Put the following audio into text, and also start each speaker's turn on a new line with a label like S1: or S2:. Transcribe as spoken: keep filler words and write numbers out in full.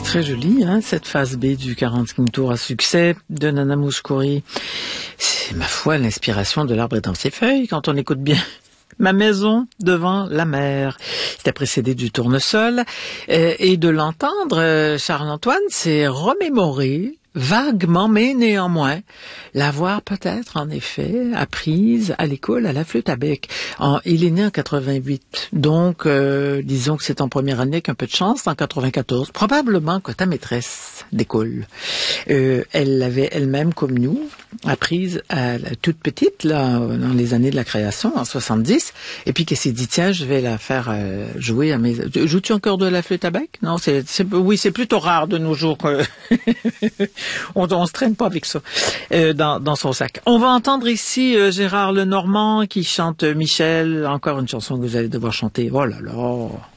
S1: Très jolie, hein, cette phase B du quarantième tour à succès de Nana Mouskouri. C'est, ma foi, l'inspiration de l'arbre est dans ses feuilles, quand on écoute bien. Ma maison devant la mer. C'était précédé du tournesol. Euh, et de l'entendre, euh, Charles-Antoine, c'est remémorer vaguement, mais néanmoins, l'avoir peut-être, en effet, apprise à l'école à la flûte à bec. En, il est né en quatre-vingt-huit, donc euh, disons que c'est en première année qu'un peu de chance, en quatre-vingt-quatorze. Probablement que ta maîtresse d'école, euh, elle l'avait elle-même, comme nous, apprise à la toute petite, là, dans les années de la création, en soixante-dix, et puis qu'elle s'est dit, tiens, je vais la faire euh, jouer à mes... Joues-tu encore de la flûte à bec? Non, c'est, c'est oui, c'est plutôt rare de nos jours que... on, on se traîne pas avec ça euh, dans, dans son sac. On va entendre ici euh, Gérard Lenormand qui chante Michel, encore une chanson que vous allez devoir chanter. Oh là là!